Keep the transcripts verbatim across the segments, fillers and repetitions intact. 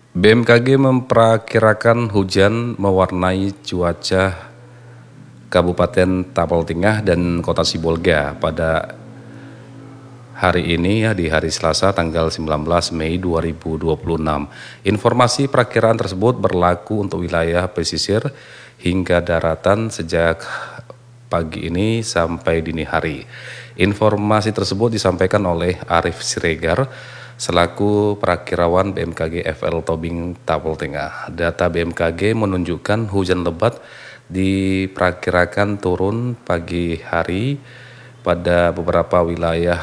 B M K G memperkirakan hujan mewarnai cuaca Kabupaten Tapal Tengah dan Kota Sibolga pada hari ini ya, di hari Selasa tanggal sembilan belas Mei dua ribu dua puluh enam. Informasi perakiraan tersebut berlaku untuk wilayah pesisir hingga daratan sejak pagi ini sampai dini hari. Informasi tersebut disampaikan oleh Arif Siregar selaku perakirawan B M K G F L Tobing Tapal Tengah. Data B M K G menunjukkan hujan lebat diperkirakan turun pagi hari pada beberapa wilayah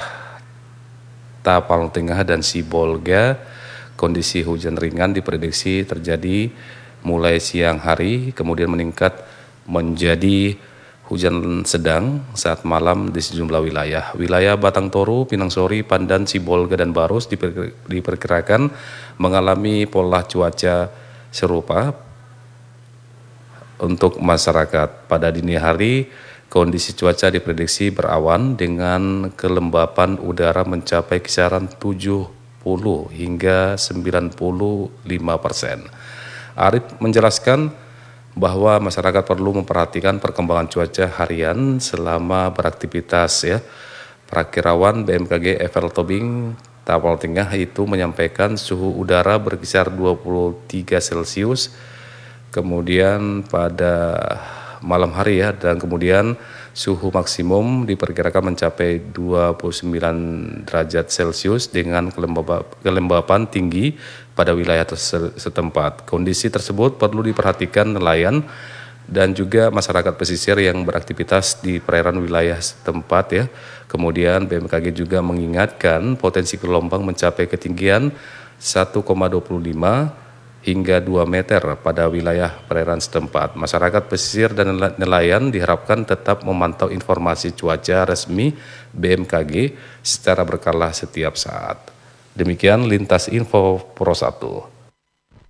Tapal Tengah dan Sibolga. Kondisi hujan ringan diprediksi terjadi mulai siang hari, kemudian meningkat menjadi hujan sedang saat malam di sejumlah wilayah. Wilayah Batang Toru, Pinang Sori, Pandan, Sibolga, dan Baros diperkirakan mengalami pola cuaca serupa. Untuk masyarakat, pada dini hari kondisi cuaca diprediksi berawan dengan kelembapan udara mencapai kisaran tujuh puluh hingga sembilan puluh lima persen. Arif menjelaskan bahwa masyarakat perlu memperhatikan perkembangan cuaca harian selama beraktivitas ya. Perakirawan B M K G F L Tobing Tapal Tengah itu menyampaikan suhu udara berkisar dua puluh tiga Celcius. Kemudian pada malam hari ya, dan kemudian suhu maksimum diperkirakan mencapai dua puluh sembilan derajat Celcius dengan kelembapan tinggi pada wilayah setempat. Kondisi tersebut perlu diperhatikan nelayan dan juga masyarakat pesisir yang beraktivitas di perairan wilayah setempat ya. Kemudian B M K G juga mengingatkan potensi gelombang mencapai ketinggian satu koma dua lima hingga dua meter pada wilayah perairan setempat. Masyarakat pesisir dan nelayan diharapkan tetap memantau informasi cuaca resmi B M K G secara berkala setiap saat. Demikian Lintas Info Pro satu.